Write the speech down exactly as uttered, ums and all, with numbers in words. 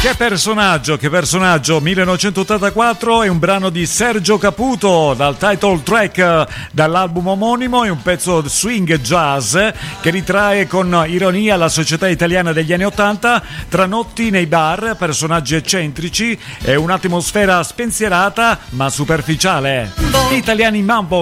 Che personaggio, che personaggio. millenovecentottantaquattro è un brano di Sergio Caputo dal title track dall'album omonimo, è un pezzo swing jazz che ritrae con ironia la società italiana degli anni ottanta, tra notti nei bar, personaggi eccentrici e un'atmosfera spensierata ma superficiale. Italiani Mambo